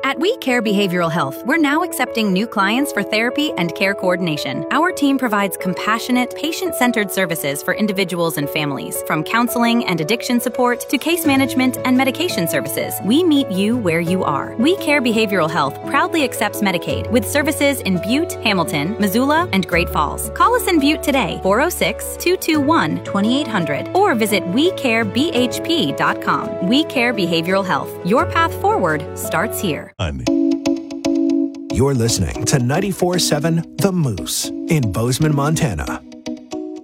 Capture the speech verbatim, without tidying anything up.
At We Care Behavioral Health, we're now accepting new clients for therapy and care coordination. Our team provides compassionate, patient-centered services for individuals and families, from counseling and addiction support to case management and medication services. We meet you where you are. We Care Behavioral Health proudly accepts Medicaid with services in Butte, Hamilton, Missoula, and Great Falls. Call us in Butte today, four oh six, two two one, two eight hundred, or visit we care b h p dot com. We Care Behavioral Health. Your path forward starts here. You're listening to ninety-four point seven The Moose in Bozeman, Montana.